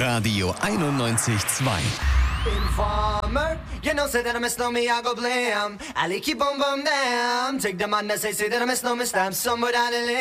Radio 91,2. Informer, you know, say that I miss no me, I go blam. I like you boom boom damn. Take the man that say that I miss no me, stamp somebody down the lane.